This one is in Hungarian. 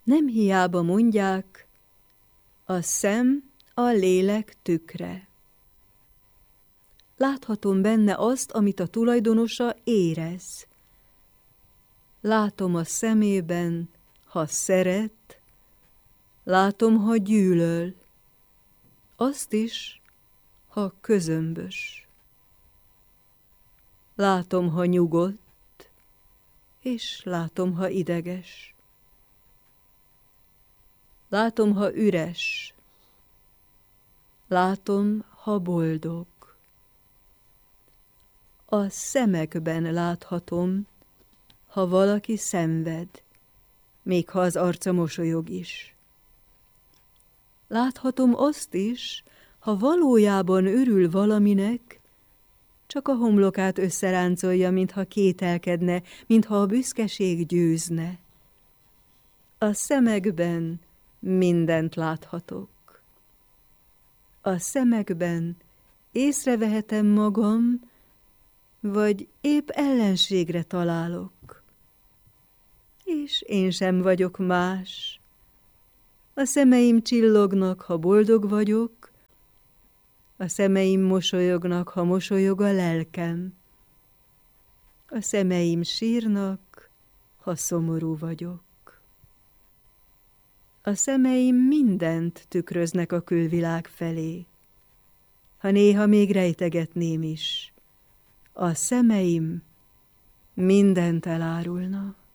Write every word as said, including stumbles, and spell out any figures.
Nem hiába mondják, a szem a lélek tükre. Láthatom benne azt, amit a tulajdonosa érez. Látom a szemében, ha szeret, látom, ha gyűlöl, azt is, ha közömbös. Látom, ha nyugodt, és látom, ha ideges. Látom, ha üres, látom, ha boldog. A szemekben láthatom, ha valaki szenved, még ha az arca mosolyog is. Láthatom azt is, ha valójában örül valaminek, csak a homlokát összeráncolja, mintha kételkedne, mintha a büszkeség győzne. A szemekben mindent láthatok. A szemekben észrevehetem magam, vagy épp ellenségre találok. És én sem vagyok más. A szemeim csillognak, ha boldog vagyok, a szemeim mosolyognak, ha mosolyog a lelkem. A szemeim sírnak, ha szomorú vagyok. A szemeim mindent tükröznek a külvilág felé, ha néha még rejtegetném is. A szemeim mindent elárulnak.